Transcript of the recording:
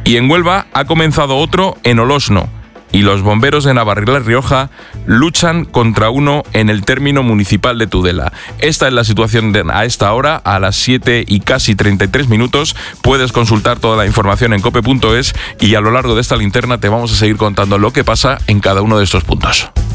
Y en Huelva ha comenzado otro en Olosno. Y los bomberos de Navarra y La Rioja luchan contra uno en el término municipal de Tudela. Esta es la situación a esta hora, a las 7 y casi 33 minutos. Puedes consultar toda la información en cope.es y a lo largo de esta linterna te vamos a seguir contando lo que pasa en cada uno de estos puntos.